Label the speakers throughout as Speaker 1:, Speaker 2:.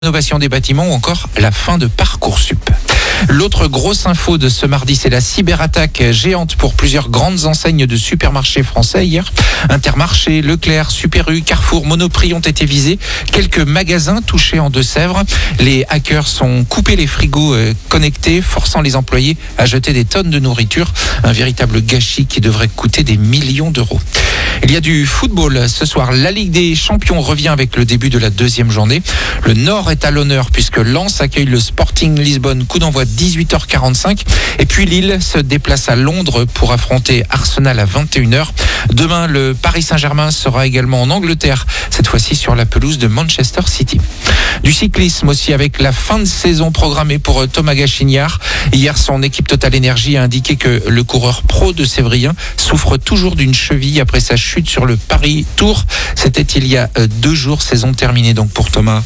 Speaker 1: Rénovation des bâtiments ou encore la fin de Parcoursup. L'autre grosse info de ce mardi, c'est la cyberattaque géante pour plusieurs grandes enseignes de supermarchés français hier. Intermarché, Leclerc, Super U, Carrefour, Monoprix ont été visés. Quelques magasins touchés en Deux-Sèvres. Les hackers ont coupé les frigos connectés, forçant les employés à jeter des tonnes de nourriture. Un véritable gâchis qui devrait coûter des millions d'euros. Il y a du football ce soir. La Ligue des Champions revient avec le début de la deuxième journée. Le Nord est à l'honneur puisque Lens accueille le Sporting Lisbonne. Coup d'envoi 18h45. Et puis Lille se déplace à Londres pour affronter Arsenal à 21h. Demain, le Paris Saint-Germain sera également en Angleterre, cette fois-ci sur la pelouse de Manchester City. Du cyclisme aussi avec la fin de saison programmée pour Thomas Gachignard. Hier, son équipe Total Energy a indiqué que le coureur pro de Sévrien souffre toujours d'une cheville après sa chute sur le Paris Tour. C'était il y a 2 jours, saison terminée donc pour Thomas.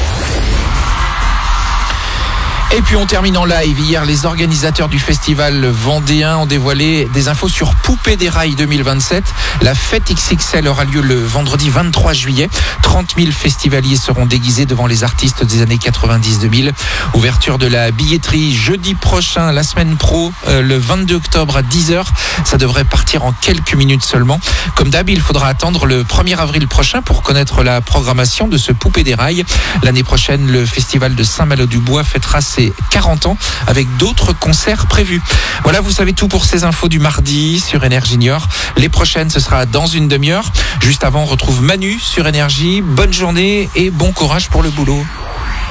Speaker 1: Et puis on termine en live. Hier, les organisateurs du festival vendéen ont dévoilé des infos sur Poupée des Rails 2027. La fête XXL aura lieu le vendredi 23 juillet. 30 000 festivaliers seront déguisés devant les artistes des années 90-2000. Ouverture de la billetterie jeudi prochain, la semaine pro, le 22 octobre à 10h. Ça devrait partir en quelques minutes seulement. Comme d'hab, il faudra attendre le 1er avril prochain pour connaître la programmation de ce Poupée des Rails. L'année prochaine, le festival de Saint-Malo-du-Bois fêtera ses 40 ans avec d'autres concerts prévus. Voilà, vous savez tout pour ces infos du mardi sur Énergie Niort. Les prochaines, ce sera dans une demi-heure. Juste avant, on retrouve Manu sur Énergie. Bonne journée et bon courage pour le boulot.